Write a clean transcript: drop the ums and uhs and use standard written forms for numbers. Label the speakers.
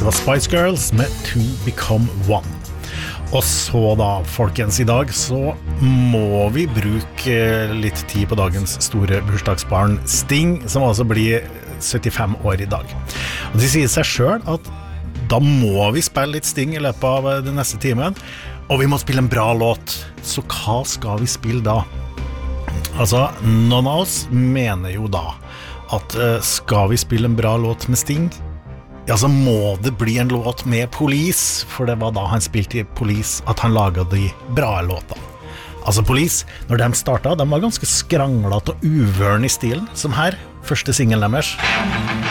Speaker 1: Det var Spice Girls med To Become One. Og så da, folkens, i dag så må vi bruke litt tid på dagens store bursdagsbarn Sting, som altså blir 75 år i dag. Og det sier seg selv at da må vi spille litt Sting i løpet av den neste timen, og vi må spille en bra låt. Så hva skal vi spille da? Altså, noen av oss mener jo da at skal vi spille en bra låt med Sting, ja, så må det bli en låt med Police, for det var da han spilte i Police at han laget de bra låta. Altså Police, når de startet, de var ganske skranglete og uvørn i stilen, som her, første singelen deres.